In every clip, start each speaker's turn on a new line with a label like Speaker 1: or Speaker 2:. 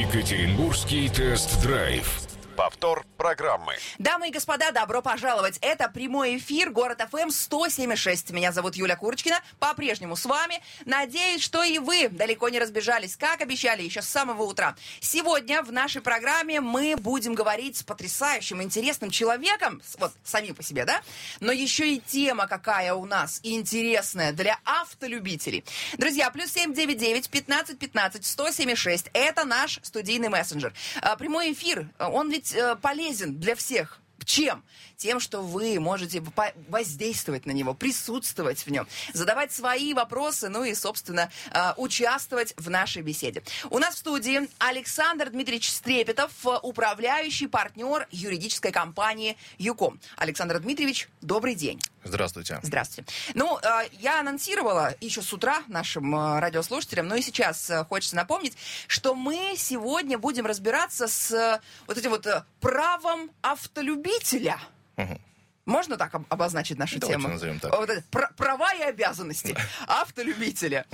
Speaker 1: Екатеринбургский тест-драйв. Повтор программы.
Speaker 2: Дамы и господа, добро пожаловать. Это прямой эфир, Город ФМ 107.6. Меня зовут Юля Курочкина. По-прежнему с вами. Надеюсь, что и вы далеко не разбежались, как обещали еще с самого утра. Сегодня в нашей программе мы будем говорить с потрясающим, интересным человеком. Вот, сами по себе, да? Но еще и тема какая у нас интересная для автолюбителей. Друзья, +7 99 15 15 107.6. Это наш студийный мессенджер. Прямой эфир, он ведь полезен для всех. Чем? Тем, что вы можете воздействовать на него, присутствовать в нем, задавать свои вопросы, ну и, собственно, участвовать в нашей беседе. У нас в студии Александр Дмитриевич Стрепетов, управляющий партнер юридической компании ЮКОМ. Александр Дмитриевич, добрый день.
Speaker 3: Здравствуйте.
Speaker 2: Здравствуйте. Ну, я анонсировала еще с утра нашим радиослушателям, но и сейчас хочется напомнить, что мы сегодня будем разбираться с вот этим вот правом автолюбителя.
Speaker 3: Угу.
Speaker 2: Можно так обозначить нашу
Speaker 3: Давайте
Speaker 2: тему?
Speaker 3: назовем так.
Speaker 2: Вот это, права и обязанности автолюбителя.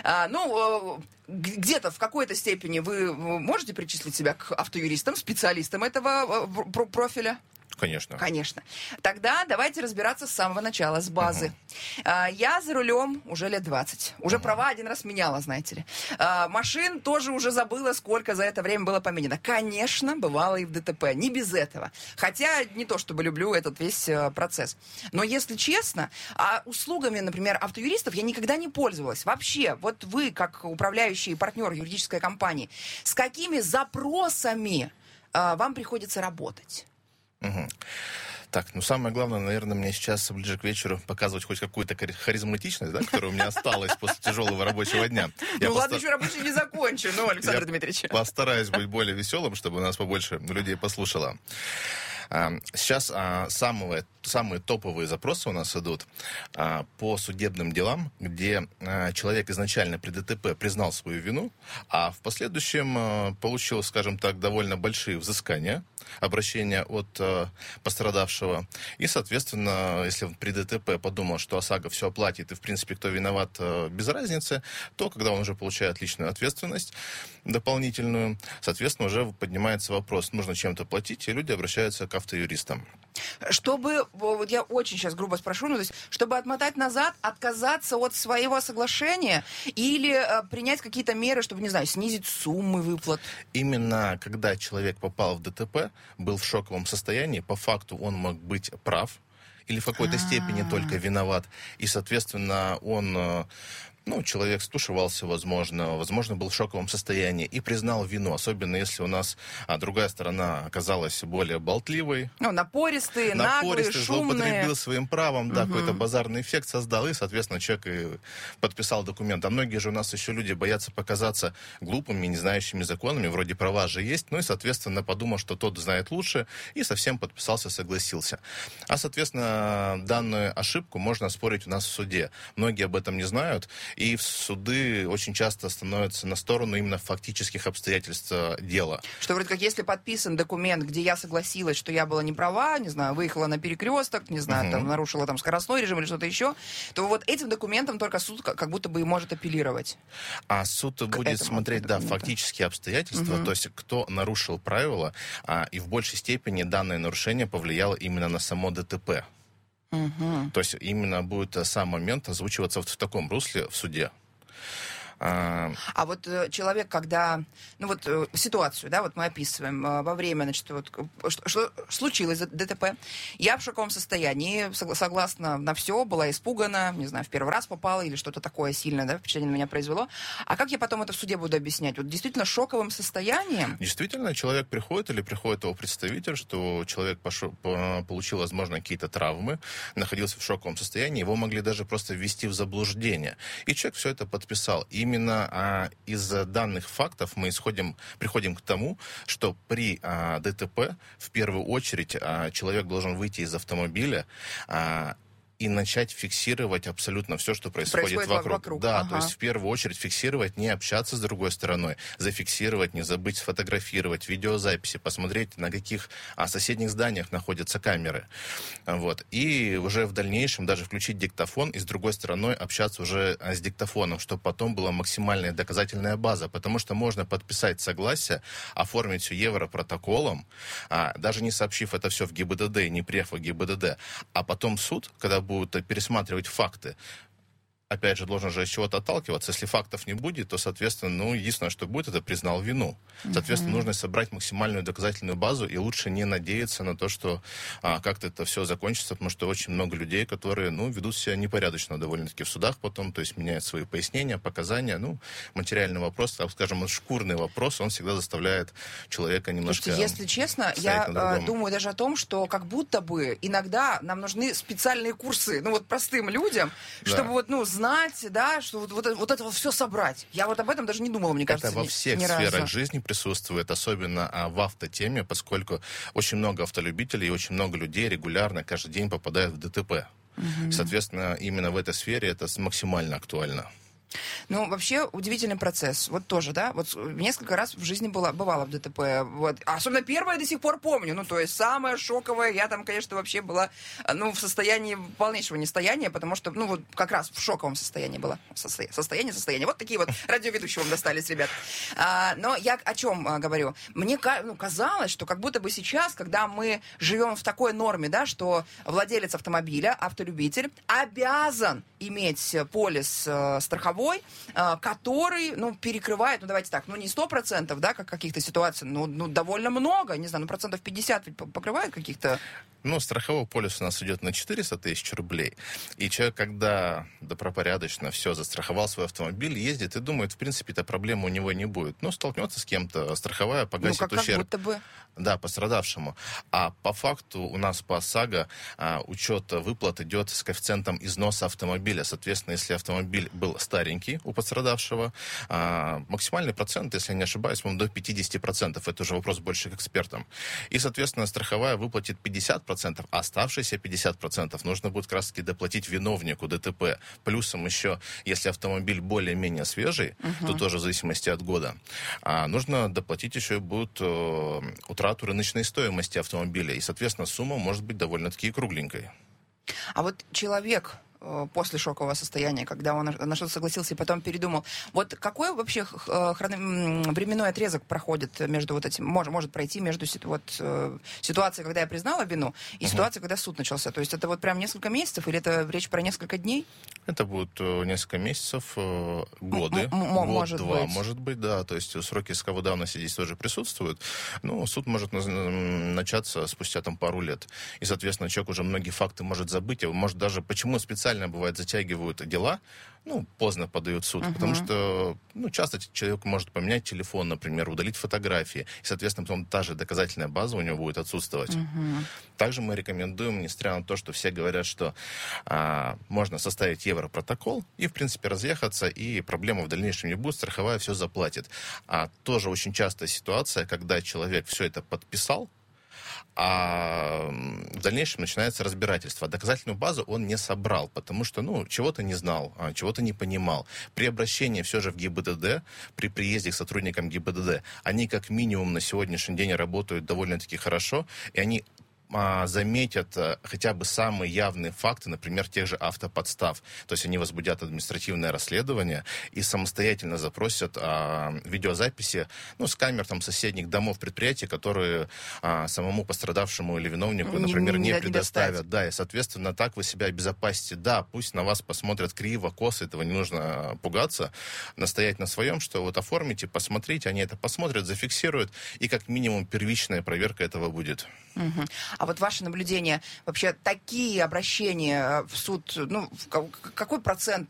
Speaker 2: Где-то в какой-то степени вы можете причислить себя к автоюристам, специалистам этого профиля?
Speaker 3: Конечно.
Speaker 2: Конечно. Тогда давайте разбираться с самого начала, с базы. Я за рулем уже лет 20. Уже права один раз меняла, знаете ли. Машин тоже уже забыла, сколько за это время было поменено. Конечно, бывало и в ДТП. Не без этого. Хотя не то, чтобы люблю этот весь процесс. Но если честно, услугами, например, автоюристов я никогда не пользовалась. Вообще, вот вы, как управляющий партнер юридической компании, с какими запросами вам приходится работать?
Speaker 3: Угу. Так, самое главное, наверное, мне сейчас ближе к вечеру показывать хоть какую-то харизматичность, да, которая у меня осталась после тяжелого рабочего дня.
Speaker 2: Ладно, еще рабочий не закончен, Александр Дмитриевич.
Speaker 3: Постараюсь быть более веселым, чтобы нас побольше людей послушало. Сейчас самые топовые запросы у нас идут по судебным делам, где человек изначально при ДТП признал свою вину, а в последующем получил, скажем так, довольно большие взыскания, обращения от пострадавшего. И, соответственно, если он при ДТП подумал, что ОСАГО все оплатит, и, в принципе, кто виноват, без разницы, то, когда он уже получает личную ответственность дополнительную, соответственно, уже поднимается вопрос, нужно чем-то платить, и люди обращаются к автоюристам.
Speaker 2: Чтобы, вот я очень сейчас грубо спрошу, то есть, чтобы отмотать назад, отказаться от своего соглашения или принять какие-то меры, чтобы, не знаю, снизить суммы выплат?
Speaker 3: Именно когда человек попал в ДТП, был в шоковом состоянии, по факту он мог быть прав или в какой-то степени только виноват, и, соответственно, он... человек стушевался, возможно, был в шоковом состоянии и признал вину, особенно если у нас другая сторона оказалась более болтливой.
Speaker 2: Напористые, наглые, шумные.
Speaker 3: Злоупотребил своим правом, какой-то базарный эффект создал, и, соответственно, человек и подписал документ. А многие же у нас еще люди боятся показаться глупыми, не знающими законами, вроде права же есть, и, соответственно, подумал, что тот знает лучше, и совсем подписался, согласился. А, соответственно, данную ошибку можно оспорить у нас в суде. Многие об этом не знают, и в суды очень часто становятся на сторону именно фактических обстоятельств дела.
Speaker 2: Что вроде как, если подписан документ, где я согласилась, что я была не права, не знаю, выехала на перекресток, не знаю, там нарушила там скоростной режим или что-то еще, то вот этим документом только суд как будто бы и может апеллировать.
Speaker 3: А суд будет смотреть, фактические обстоятельства, то есть кто нарушил правила, и в большей степени данное нарушение повлияло именно на само ДТП. То есть именно будет сам момент озвучиваться в таком русле в суде.
Speaker 2: А вот человек, когда, ситуацию, да, вот мы описываем во время, значит, вот, что случилось ДТП, я в шоковом состоянии, согласно на все, была испугана, не знаю, в первый раз попала или что-то такое сильное, да, впечатление на меня произвело. А как я потом это в суде буду объяснять? Вот действительно шоковым состоянием?
Speaker 3: Действительно, человек приходит или приходит его представитель, что человек получил, возможно, какие-то травмы, находился в шоковом состоянии, его могли даже просто ввести в заблуждение. И человек все это подписал. Именно из данных фактов мы приходим к тому, что при ДТП в первую очередь человек должен выйти из автомобиля и начать фиксировать абсолютно все, что происходит вокруг. Да, то есть в первую очередь фиксировать, не общаться с другой стороной, зафиксировать, не забыть сфотографировать, видеозаписи, посмотреть, на каких соседних зданиях находятся камеры. Вот. И уже в дальнейшем даже включить диктофон и с другой стороной общаться уже с диктофоном, чтобы потом была максимальная доказательная база, потому что можно подписать согласие, оформить все европротоколом, даже не сообщив это все в ГИБДД, не приехав в ГИБДД, а потом суд, когда будут пересматривать факты, опять же, должен же от чего-то отталкиваться. Если фактов не будет, то, соответственно, единственное, что будет, это признал вину. Соответственно, нужно собрать максимальную доказательную базу, и лучше не надеяться на то, что как-то это все закончится, потому что очень много людей, которые, ведут себя непорядочно довольно-таки в судах потом, то есть меняют свои пояснения, показания. Материальный вопрос, так скажем, шкурный вопрос, он всегда заставляет человека немножко...
Speaker 2: Слушайте, если честно, я думаю даже о том, что как будто бы иногда нам нужны специальные курсы, простым людям, чтобы знать, да, что вот это все собрать. Я об этом даже не думала, мне кажется,
Speaker 3: это во всех сферах жизни присутствует, особенно в автотеме, поскольку очень много автолюбителей и очень много людей регулярно каждый день попадают в ДТП. Соответственно, именно в этой сфере это максимально актуально.
Speaker 2: Вообще, удивительный процесс. Вот тоже, да? Вот несколько раз в жизни бывала в ДТП. Вот. Особенно первое до сих пор помню. То есть самое шоковое. Я там, конечно, вообще была, в состоянии полнейшего нестояния, потому что, как раз в шоковом состоянии была. Состояние. Вот такие вот радиоведущие вам достались, ребят. Но я о чем говорю? Мне казалось, что как будто бы сейчас, когда мы живем в такой норме, да, что владелец автомобиля, автолюбитель, обязан иметь полис страховой, который, перекрывает, давайте так, не 100%, да, как каких-то ситуаций, довольно много, не знаю, 50% ведь покрывает каких-то...
Speaker 3: Страховой полис у нас идет на 400 тысяч рублей. И человек, когда добропорядочно все застраховал свой автомобиль, ездит и думает, в принципе, эта проблема у него не будет. Столкнется с кем-то, страховая погасит ущерб.
Speaker 2: Как будто бы.
Speaker 3: Да, пострадавшему. А по факту у нас по ОСАГО учет выплат идет с коэффициентом износа автомобиля. Соответственно, если автомобиль был старенький у пострадавшего, максимальный процент, если я не ошибаюсь, до 50%. Это уже вопрос больше к экспертам. И, соответственно, страховая выплатит 50%, а оставшиеся 50% нужно будет как раз-таки доплатить виновнику ДТП. Плюсом еще, если автомобиль более-менее свежий, то тоже в зависимости от года, нужно доплатить еще и будет утрату рыночной стоимости автомобиля. И, соответственно, сумма может быть довольно-таки кругленькой.
Speaker 2: А вот человек после шокового состояния, когда он на что-то согласился и потом передумал. Вот какой вообще временной отрезок проходит между этим, может пройти между ситуацией, когда я признала вину, и ситуацией, когда суд начался? То есть это прям несколько месяцев, или это речь про несколько дней?
Speaker 3: Это будут несколько месяцев, годы, год-два, может быть, да. То есть сроки исковой давности здесь тоже присутствуют. Суд может начаться спустя пару лет. И, соответственно, человек уже многие факты может забыть. Может даже, почему специально бывает затягивают дела, поздно подают в суд, потому что, часто человек может поменять телефон, например, удалить фотографии, и, соответственно, потом та же доказательная база у него будет отсутствовать. Также мы рекомендуем, несмотря на то, что все говорят, что можно составить европротокол и, в принципе, разъехаться, и проблемы в дальнейшем не будет, страховая все заплатит. Тоже очень частая ситуация, когда человек все это подписал, а в дальнейшем начинается разбирательство. Доказательную базу он не собрал, потому что, чего-то не знал, чего-то не понимал. При обращении все же в ГИБДД, при приезде к сотрудникам ГИБДД, они как минимум на сегодняшний день работают довольно-таки хорошо, и они заметят хотя бы самые явные факты, например, тех же автоподстав. То есть они возбудят административное расследование и самостоятельно запросят видеозаписи с камер соседних домов предприятий, которые самому пострадавшему или виновнику, например, не предоставят. Да, и, соответственно, так вы себя обезопасите. Да, пусть на вас посмотрят криво, косо, этого не нужно пугаться, настоять на своем, что оформите, посмотрите, они это посмотрят, зафиксируют, и как минимум первичная проверка этого будет.
Speaker 2: А ваше наблюдение, вообще такие обращения в суд, какой процент